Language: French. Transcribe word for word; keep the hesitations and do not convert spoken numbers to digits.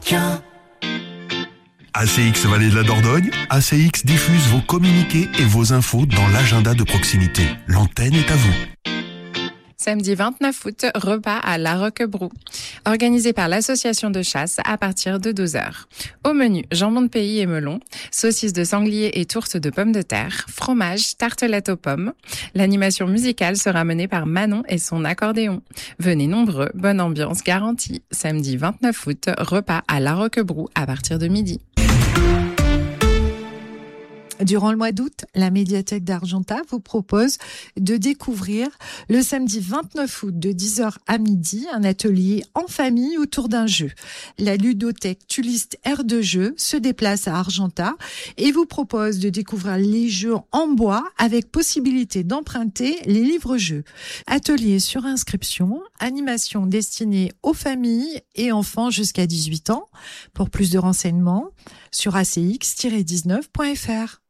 chacun. A C X Vallée de la Dordogne, A C X diffuse vos communiqués et vos infos dans l'agenda de proximité. L'antenne est à vous. Samedi vingt-neuf août, repas à La Roquebrou, organisé par l'association de chasse à partir de douze heures. Au menu, jambon de pays et melon, saucisses de sanglier et tourtes de pommes de terre, fromage, tartelettes aux pommes. L'animation musicale sera menée par Manon et son accordéon. Venez nombreux, bonne ambiance garantie. Samedi vingt-neuf août, repas à La Roquebrou à partir de midi. Durant le mois d'août, la médiathèque d'Argentat vous propose de découvrir le samedi vingt-neuf août de dix heures à midi un atelier en famille autour d'un jeu. La ludothèque Tuliste Aire de Jeu se déplace à Argentat et vous propose de découvrir les jeux en bois avec possibilité d'emprunter les livres-jeux. Atelier sur inscription, animation destinée aux familles et enfants jusqu'à dix-huit ans. Pour plus de renseignements, sur a c x tiret dix-neuf point f r.